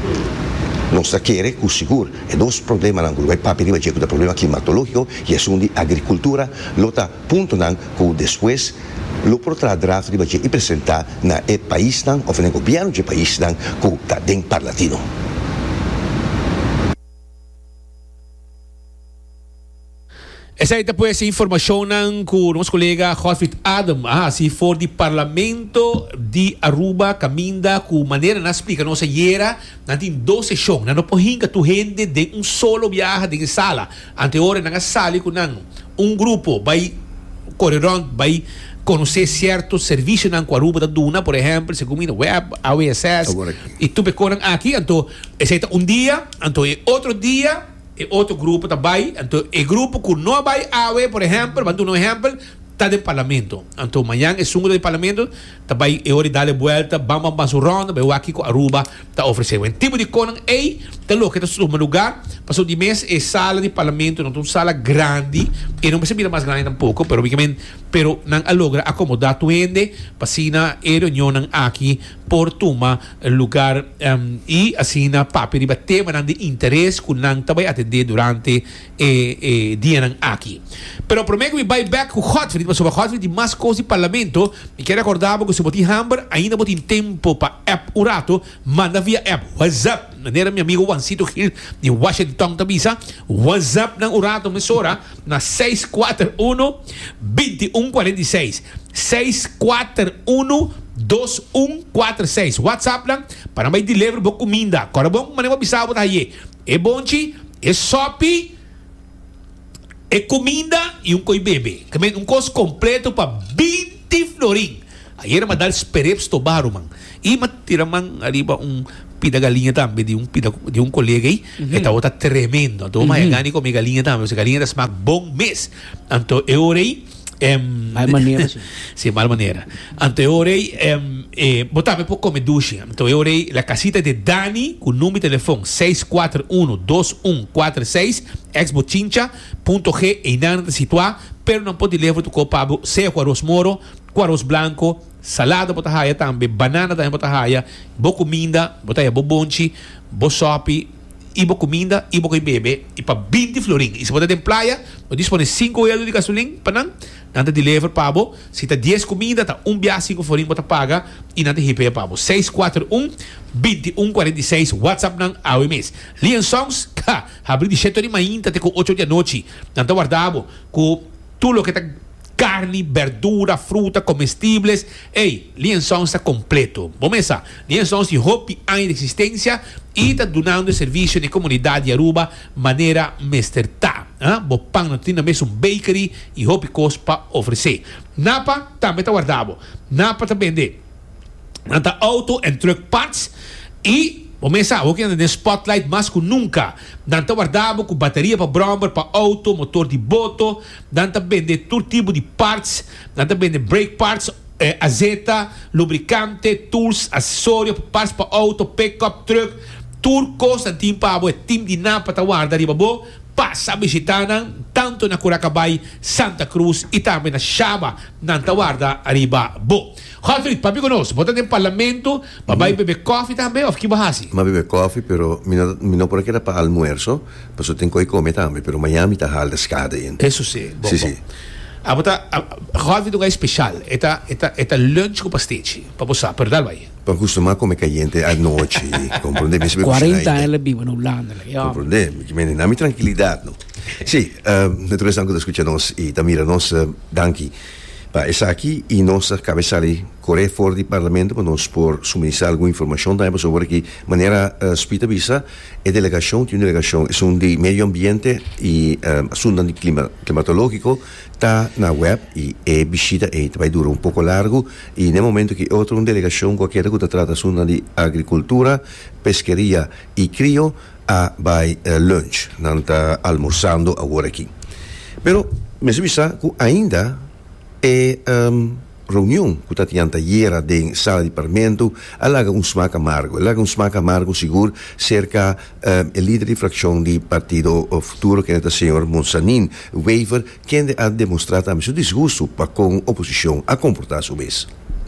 Nós queremos que seguro é dois problemas que vai papel de o problema climatológico e é um de agricultura, lota ponto nan que depois lo portará draft de e apresentar na e país nan ou no governo de país nan que está dentro Parlatino. Essa aí depois essa informação com o nosso colega Godfrey Adam, ah, se for do Parlamento de Aruba, caminda com maneira na explica nossa iera, na tem dois sessões, na não pohinga tu gente de um solo viaje de sala, anterior na sala com não, um grupo vai correr vai conhecer certos serviços na Aruba da Duna, por exemplo, se combina web, A W S S, e tu pecoram aqui, então, esse é um dia, então é outro dia. E outro grupo também, então o grupo que não vai a ver, por exemplo, vamos dar um exemplo, está do parlamento. Então amanhã é sungo do parlamento, também é hora de dar volta, vamos para o ronda, vai aqui com a Aruba, está oferecendo. Um tipo de conan, ei, está louco, está no lugar, passou de mês, é sala de parlamento, não é uma sala grande, e não precisa vir mais grande tampouco, pero obviamente, pero não logra acomodar tu ende, para a reunião aqui, por toma lugar um, e assim na papel de tema de interesse que não também atender durante eh, eh, dia aqui. Pero primeiro we buy back com Godfrey, mas sobre Godfrey de mais coisas de parlamento, me quero acordar que se botar hamburger ainda botar tempo para app o rato, manda via app WhatsApp. Maneira meu amigo Juancito Gil de Washington Tabisa, WhatsApp ng Urato Mesora na seis quatro um, dois um quatro seis. seis quatro um, dois um quatro seis. WhatsApp lang para may deliver bo comida. Kora bom, manema bisabo tayo. É bonchi, é sopi, é comida e um coi bebê. Também um custo completo para vinte florin. Aí era mandar espereps to baro, man. E matira man arriba um pida galinha também de um pida de um colega aí. Uhum. Eta outra tremendo. Então, mas uhum. gani com minha galinha também. Essa galinha das mag bom mês. Então, eu orei. Um, mal maneira, sim. Sim, mal maneira. Então, eu orei. Um, eh, botava pouco comer ducha. Então, eu orei a casita de Dani com o número de telefone seis quatro um dois um quatro seis exbochincha ponto g e nada situar. Pero não pode levar tu copo, seja com arroz moro, com arroz branco, salada botahaya também, banana também botahaya, bo comida, botahaya bo bonchi, bo sopi, e bo comida, e bo bebê, e para vinte florin. E se você tem praia, você dispõe cinco euros de gasolina, para não, não te deliver para bo. Se tá dez comida, tá um biá cinco florin, você paga, e não te ripeia para bo. seis quatro um dois um quatro seis, WhatsApp não, ao mês. Lian Songs, ka, abrir de sete de manhã, até com oito da noite. Não te guardavo, com tudo que está carne, verdura, fruta, comestíveis. Ei, Liação está completo. Vamos começar. Liação de hope em existência e está dando serviço de comunidade de Aruba maneira mestertá. Ah? O pão não tem mesmo um bakery e hope cost para oferecer. Napa também está guardado. Napa também de Nata auto and truck parts e vamos começar, vou querer spotlight mais que nunca. Danta guardava com bateria para bromber, para auto, motor de boto. Danta vende todo tipo de parts. Danta vende brake parts, eh, azeta, lubricante, tools, acessórios, parts para auto, pick-up, truck. Turcos, ang team pa, é team de Napa, tawarda, riba bo. Passa a visitar tanto na Curacabay, Santa Cruz e também na Xaba, na Tawarda, arriba bo. Godfried, papi conosco, bota no parlamento, babay bebe coffee também, ou que bahasi? Ma bebe coffee, pero mi no, mi no por aqui era para almuerzo, paso tenho que comer também, pero Miami tá hal da escada aí. Isso sim, bom, sim, bom. sim. Ah, bota, Godfried é especial, eta, eta, eta lunch com pastete, para você, per dar vai. Para acostumar come caliente a noite, compreende? quarenta anos vivo na Holanda. Compreende? Que me dá mi tranquilidade, no? Sim, uh, naturalmente anche da escucharnos e Tamira, nós, uh, danki. Pa, essa aqui e nossa cabeça ali correr fora do parlamento para nós por suministrar alguma informação também sobre que maneira uh, spita bisa é delegação tem uma delegação é um de meio ambiente e uh, assunto de clima climatológico tá na web e é visita e vai durar um pouco largo e no momento que outra uma delegação qualquer que trata assunto de agricultura pesqueria e crio a vai uh, lunch não tá almoçando agora aqui pero me bisa que ainda e um, reunião que está tendo ieri em sala de parlamento alaga um smack amargo alaga um smack amargo seguro cerca um, o líder de fração do partido futuro que é o senhor Monsanin Wever que ha demonstrado também seu desgosto para com a oposição a comportar-se mesmo.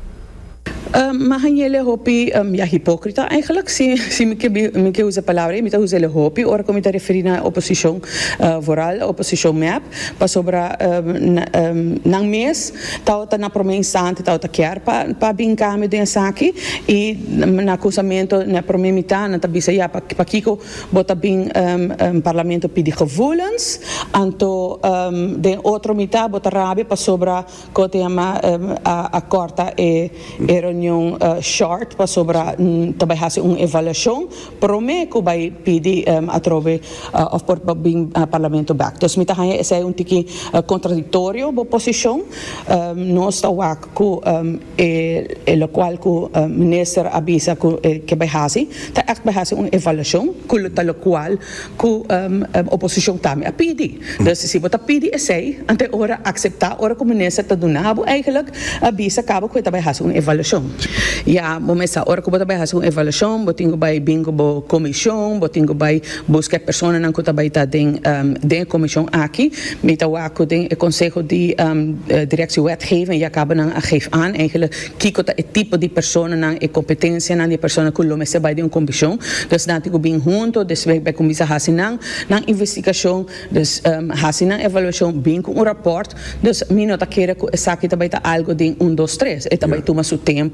Um, maar gaan jullie hopi um, ja, hypocrita eigenlijk, zie ik use a palavra, ik use ele hopi, ora como te referir na oposição uh, voral, oposição map, pa sobra um, na, um, nang mes, tao ta na promensante, tao ta quer pa pa bincame den saki e na acusamento na promemita na tabisa ja pa pa kiko bota bin um, um, parlamento pedi gevoelens, anto um, den outro mita bota rabi pa sobra kote ama um, a, a corta e e reunião uh, short para sobre um, também fazer uma avaliação prome que vai pedir um, a trove uh, of por bem uh, parlamento back. Então, me tá esse é um tiki uh, contraditório a posição. Um, nós está lá com um, e, e o qual que o ministro avisa que que vai fazer, tá act vai fazer uma avaliação, com o qual que a oposição também a pedir. Então, se você pedir esse, ante ora aceitar, ora que o ministro está dando, eigenlijk avisa cabo que vai fazer uma avaliação. Ja, momesa, ora que você vai fazer uma avaliação, você tem que bingo bo comissão, você tem que buscar pessoas não que vai estar den den comissão aqui, met o aco den o conselho de um, direção wetgeving, ja acaba não geef aan eigenlijk kiko ta het tipo de persona não e competência não de persona que lo mese vai de uma comissão, dus dat ik bem junto, dus wij bij commissie hasinang, nang investigação, dus um, hasinang evaluação bingo um rapport, dus mino ta queira que essa aqui também tá algo de um, dois, três, e também toma seu tempo.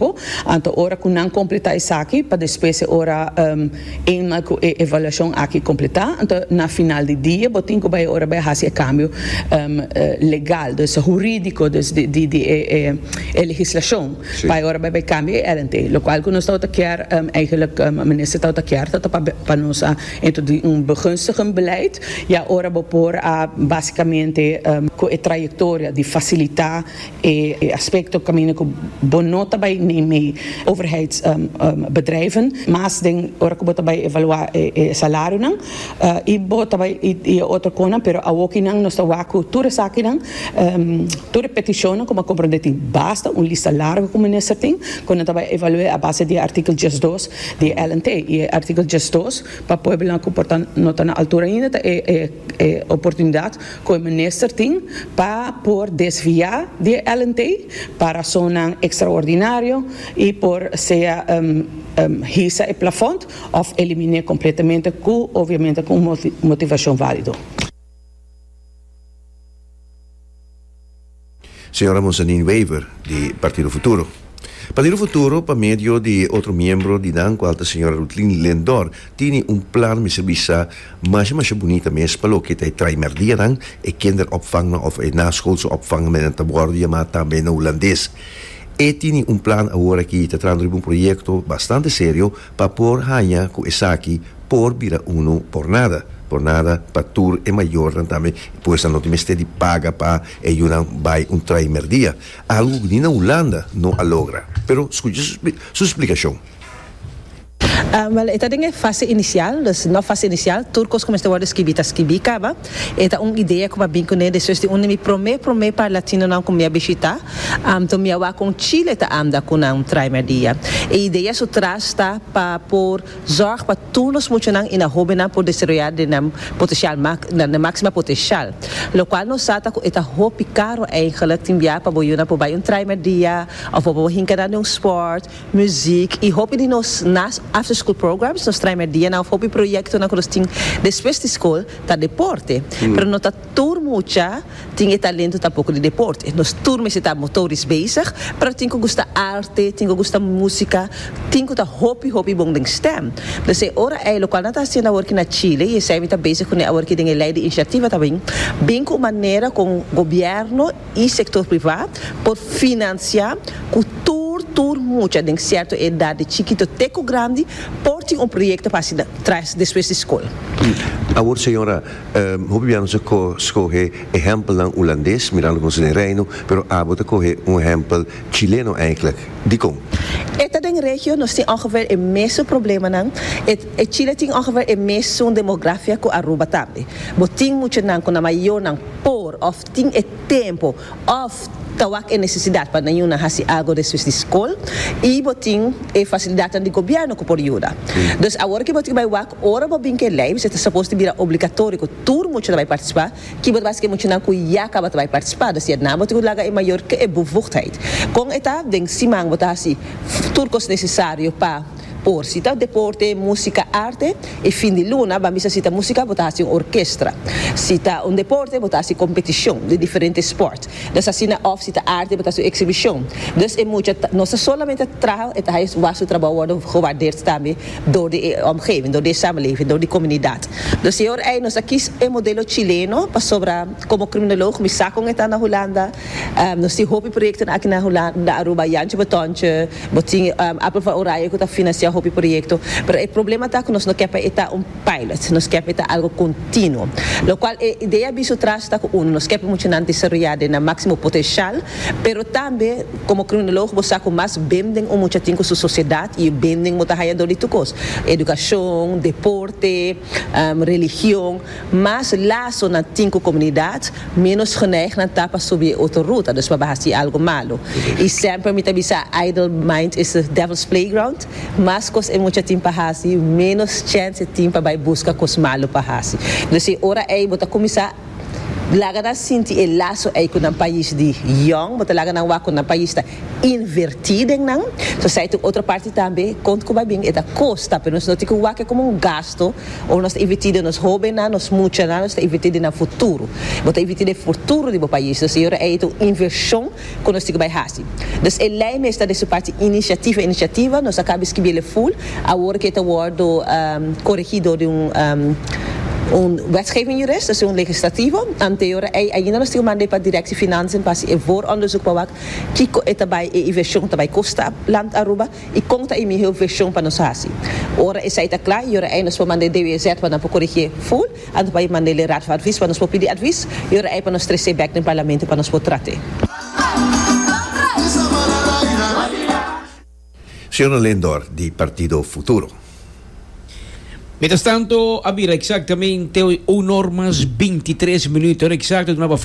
tempo. Anto ora kunang completa isaki pa después ora um, eenmaal ku e evaluação aqui completar. Anto na final de dia botinko bij ora bij hasi cambio um, uh, legal, dus jurídico, dus de de de e, e, legislação. Sí. Bij ora bij bij cambio L N T, lo qual que nós está quer um, eigenlijk um, minister está quer tá para para nós então de um begunstigend beleid. Ja ora bopor a basicamente um, com a trajetória de facilitar e, e aspecto caminho com bonota bij nemen overheidsbedrijven, um, um, mas den ora que bota bij evaluar e, e salário não uh, e bota bij e, e outra coisa, pero a woki não nós está waku toda saki não um, toda petição como compreendete basta um lista larga como minister tem quando está bij evaluar a base de artigo dois de L N T e artigo dois para poder blanco comportar nota na altura ainda é é é oportunidade que o minister tem para por desviar de L N T para zona extraordinário e por ser um, um, hisa e plafond of eliminar completamente com obviamente com motivação válida. Senhora Monsanin Weber, de Partido Futuro. Partido Futuro, por medio de otro miembro de Dan, cual la señora Rutlin Lendor, tiene un plan de servicio más más bonito mes para lo que te trae merdia dan e kinderopvang of e naschoolse opvang met een tabordia, maar también no holandés. E tiene un plan ahora que te trae un proyecto bastante serio para por hanya con esaki por vira uno por nada. Por nada, para tour é maior também, pois a nota de paga para ayudar vai um traimer dia. Algo que na Holanda não a logra. Pero escute sua explicação. Um, well, esta é a fase inicial, dus na fase inicial, turcos começam a escrever, escrever, acaba. Esta é uma ideia que eu vim com ele, depois de um me promete, promete para latino não com minha visita, um, então me awa com Chile tá anda com um primeiro dia. A ideia se traz tá para por zorg para todos os não in a hobby não por desenvolver de nam potencial na máxima potencial. Lo qual nos sata com esta hobby caro eigenlijk tem via para boiuna para vai um primeiro dia, of para hincar de um sport, música e hobby de nos nas after school programs, nós traemos dia na hobby projeto na conosting depois de escola tá deporte, mm. pero não tá turma já tem talento tá pouco de deporte. Nós turma se tá motores bezig, pero tem que gostar arte, tem que gostar música, tem que tá hobby hobby bom de STEM. Dus é ora é local na tá sendo work na Chile e sai tá bezig com a work de leide iniciativa também, bem com maneira com governo e sector privado por financiar cultura tur mucha de certa idade chiquito teco grande porti um projeto para trás depois da escola. Agora, senhora, um, hobiano se escolhe exemplo lang holandês, mirando com o reino, pero abo te coge um exemplo chileno eigenlijk. Die kom. Esta den regio nós tem ongeveer o mesmo problema não. Et, et Chile tem ongeveer o mesmo demografia com Aruba também. Botin mucha não com a maior não por of tem e tempo of tawak e necessidade para nenhuma hasi algo depois da escola e botin e facilidade de governo com por ajuda. Dus agora que botin vai wak ora bo binke live, se está suposto vir obrigatório que todo mundo vai participar, que bot basicamente muito não que já acaba vai participar, dus é na botin laga é maior que é bevoegdheid. Com eta den simang botasi turcos necessário para por cita deporte, música, arte e fim de luna, vamos a cita música, botar-se uma orquestra. Cita um deporte, botar-se competição de diferentes esportes. Dus assim na off cita arte, botar-se exibição. Dus é muito, não é somente trabalho, é também o nosso trabalho worden gewaardeerd também door de omgeving, door de samenleving, door de comunidade. Dus hier é nós aqui é modelo chileno, para sobre como criminoloog, me sacam eta na Holanda, um, nós temos hobby projecten aqui na Holanda, na Aruba, Jantje Betontje, botinho um, Apple van Oranje que está financiando hobby proyecto, pero el problema está que nos no queremos estar un pilot, nos queremos estar algo continuo, lo cual la idea viso atrás está que uno nos queremos mucho desarrollar en el máximo potencial, pero también como criminólogo vos saco más venden un mucho tiempo su sociedad y venden mucha haya dolitos, educación, deporte, um, religión, más lazo na cinco comunidad, menos geneigd na tapa subir otra ruta, dus we bahasi algo malo. Y siempre me tabisa idle mind is the devil's playground, mas cos é muito tempo hasi, menos chance tempo vai buscar cos malo para hasi. Dus ora é botar começar laga na sinti e laço aí com um país de young, mas laga na wa com um país da invertido não. So sai tu outra parte também, conta com bem é da costa, pero nós não temos wa que como um gasto ou nós invertido nos jovens na, nos mucha na, nós invertido na futuro. Mas invertido no futuro do país. So senhora é tu inversão que nós temos vai fazer. Dus e lei me está dessa parte iniciativa iniciativa, nós acabamos que bele full, agora que está word um, corrigido de um um, um wetgeving jurist, dus een legislativo. Anterior, ainda nós temos mandei para a direção de finanças para se voor onderzoek para wat kiko é também e inversão também custa land Aruba e conta e me heel versão para nós fazer. Ora é saída claro, ora é nós mandei D W Z para nós corrigir full, and para mandei le raad van advies para nós pedir advies, ora é para nós trazer back no parlamento para nós tratar. Senhor Lendor, di Partido Futuro. Mientras tanto, a ver, exactamente, o normas veintitrés minutos, exacto, de una